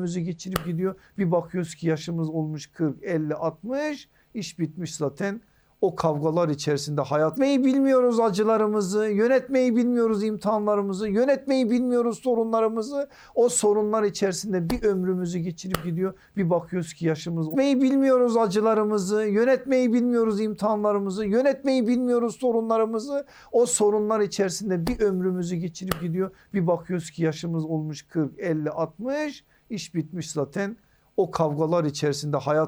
ömrümüzü geçirip gidiyor. Bir bakıyoruz ki yaşımız olmuş 40, 50, 60, iş bitmiş zaten. O kavgalar içerisinde hayat yönetmeyi bilmiyoruz acılarımızı, yönetmeyi bilmiyoruz imtihanlarımızı, yönetmeyi bilmiyoruz sorunlarımızı. O sorunlar içerisinde bir ömrümüzü geçirip gidiyor. Bir bakıyoruz ki yaşımız yönetmeyi bilmiyoruz acılarımızı, yönetmeyi bilmiyoruz imtihanlarımızı, yönetmeyi bilmiyoruz sorunlarımızı. O sorunlar içerisinde bir ömrümüzü geçirip gidiyor. Bir bakıyoruz ki yaşımız olmuş 40, 50, 60, iş bitmiş zaten. O kavgalar içerisinde hayat